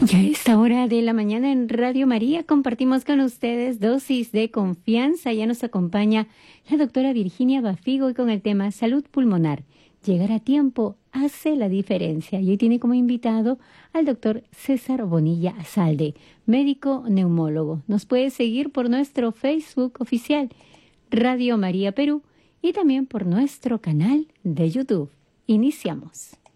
Y a esta hora de la mañana en Radio María compartimos con ustedes dosis de confianza. Ya nos acompaña la doctora Virginia Bafigo y con el tema salud pulmonar. Llegar a tiempo hace la diferencia. Y hoy tiene como invitado al doctor César Bonilla Salde, médico neumólogo. Nos puede seguir por nuestro Facebook oficial Radio María Perú y también por nuestro canal de YouTube. Iniciamos.